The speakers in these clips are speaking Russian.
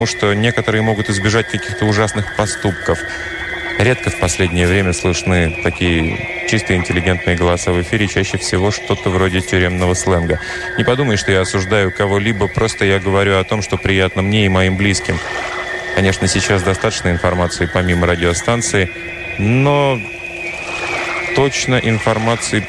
что некоторые могут избежать каких-то ужасных поступков. Редко в последнее время слышны такие чисто интеллигентные голоса в эфире, чаще всего что-то вроде тюремного сленга. Не подумай, что я осуждаю кого-либо, просто я говорю о том, что приятно мне и моим близким. Конечно, сейчас достаточно информации помимо радиостанции, но точно информации.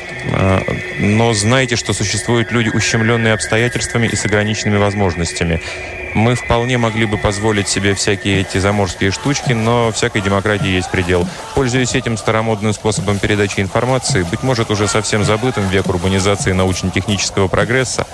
Но знайте, что существуют люди, ущемленные обстоятельствами и с ограниченными возможностями. Мы вполне могли бы позволить себе всякие эти заморские штучки, но всякой демократии есть предел. Пользуясь этим старомодным способом передачи информации, быть может, уже совсем забытым в век урбанизации и научно-технического прогресса,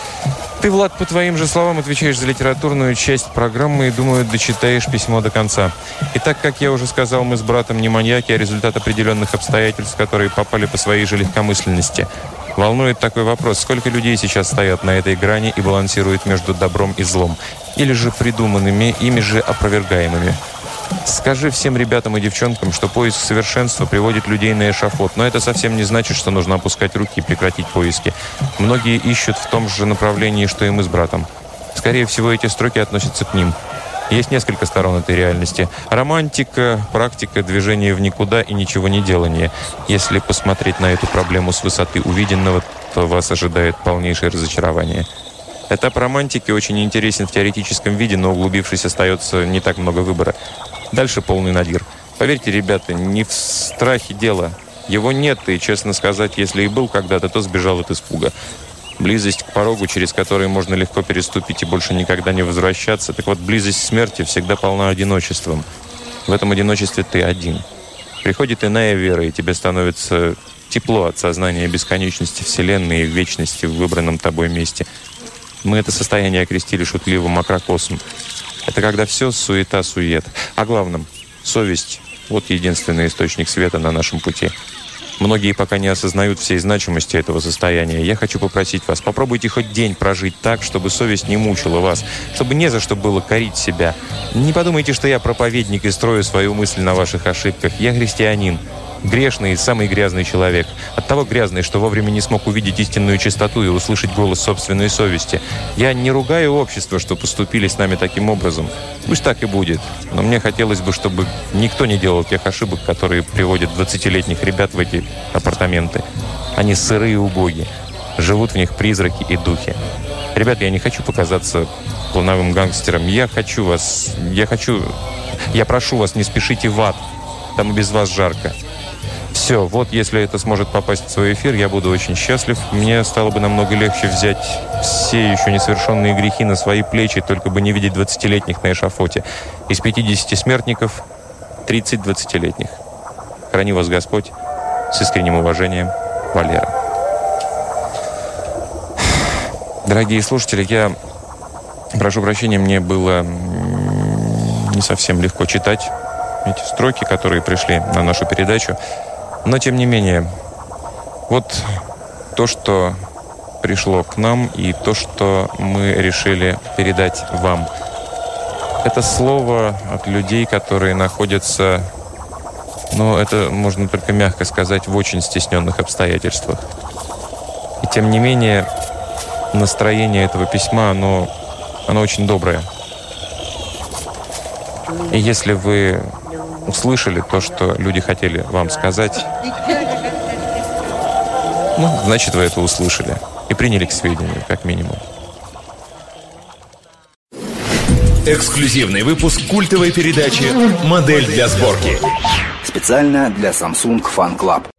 ты, Влад, по твоим же словам, отвечаешь за литературную часть программы и, думаю, дочитаешь письмо до конца. Итак, как я уже сказал, мы с братом не маньяки, а результат определенных обстоятельств, которые попали по своей же легкомысленности. Волнует такой вопрос: сколько людей сейчас стоят на этой грани и балансируют между добром и злом? Или же придуманными, ими же опровергаемыми? Скажи всем ребятам и девчонкам, что поиск совершенства приводит людей на эшафот, но это совсем не значит, что нужно опускать руки и прекратить поиски. Многие ищут в том же направлении, что и мы с братом. Скорее всего, эти строки относятся к ним. Есть несколько сторон этой реальности. Романтика, практика, движение в никуда и ничего не делание. Если посмотреть на эту проблему с высоты увиденного, то вас ожидает полнейшее разочарование. Этап романтики очень интересен в теоретическом виде, но углубившись, остается не так много выбора. Дальше полный надир. Поверьте, ребята, не в страхе дело. Его нет, и, честно сказать, если и был когда-то, то сбежал от испуга. Близость к порогу, через который можно легко переступить и больше никогда не возвращаться. Так вот, близость к смерти всегда полна одиночеством. В этом одиночестве ты один. Приходит иная вера, и тебе становится тепло от сознания бесконечности Вселенной и вечности в выбранном тобой месте. Мы это состояние окрестили шутливым макрокосм. Это когда все суета-сует. О главном — совесть. Вот единственный источник света на нашем пути. Многие пока не осознают всей значимости этого состояния. Я хочу попросить вас, попробуйте хоть день прожить так, чтобы совесть не мучила вас, чтобы не за что было корить себя. Не подумайте, что я проповедник и строю свою мысль на ваших ошибках. Я христианин. Грешный и самый грязный человек. Оттого грязный, что вовремя не смог увидеть истинную чистоту и услышать голос собственной совести. Я не ругаю общество, что поступили с нами таким образом. Пусть так и будет. Но мне хотелось бы, чтобы никто не делал тех ошибок, которые приводят 20-летних ребят в эти апартаменты. Они сырые и убогие. Живут в них призраки и духи. Ребята, я не хочу показаться плановым гангстером. Я прошу вас, не спешите в ад. Там и без вас жарко. Все, вот если это сможет попасть в свой эфир, я буду очень счастлив. Мне стало бы намного легче взять все еще несовершенные грехи на свои плечи, только бы не видеть 20-летних на эшафоте. Из 50 смертников 30 20-летних. Храни вас Господь. С искренним уважением, Валера. Дорогие слушатели, я прошу прощения, мне было не совсем легко читать эти строки, которые пришли на нашу передачу. Но, тем не менее, вот то, что пришло к нам, и то, что мы решили передать вам. Это слово от людей, которые находятся, это можно только мягко сказать, в очень стесненных обстоятельствах. И, тем не менее, настроение этого письма, оно очень доброе. И если вы услышали то, что люди хотели вам сказать, значит, вы это услышали и приняли к сведению, как минимум. Эксклюзивный выпуск культовой передачи «Модель для сборки». Специально для Samsung Fan Club.